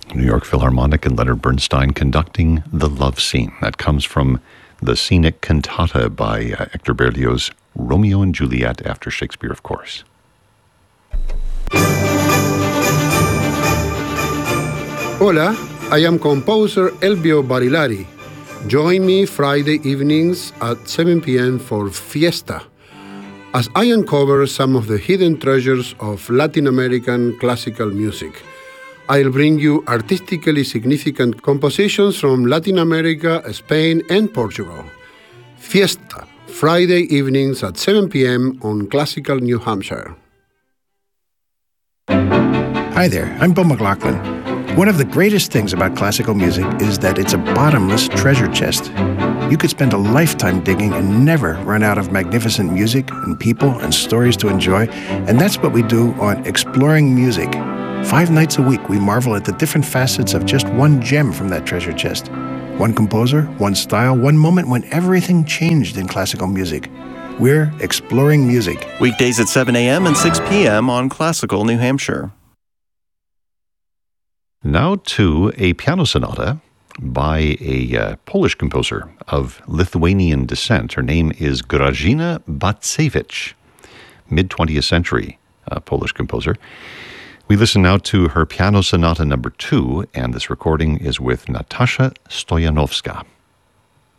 New York Philharmonic and Leonard Bernstein conducting the love scene. That comes from the scenic cantata by Hector Berlioz' Romeo and Juliet, after Shakespeare, of course. Hola, I am composer Elvio Barilari. Join me Friday evenings at 7 p.m. for Fiesta, as I uncover some of the hidden treasures of Latin American classical music. I'll bring you artistically significant compositions from Latin America, Spain, and Portugal. Fiesta, Friday evenings at 7 p.m. on Classical New Hampshire. Hi there, I'm Bill McLaughlin. One of the greatest things about classical music is that it's a bottomless treasure chest. You could spend a lifetime digging and never run out of magnificent music and people and stories to enjoy, and that's what we do on Exploring Music. 5 nights a week, we marvel at the different facets of just one gem from that treasure chest. One composer, one style, one moment when everything changed in classical music. We're Exploring Music. Weekdays at 7 a.m. and 6 p.m. on Classical New Hampshire. Now to a piano sonata by a Polish composer of Lithuanian descent. Her name is Grażyna Bacewicz, mid-20th century Polish composer. We listen now to her piano sonata number 2, and this recording is with Natasha Stoyanowska.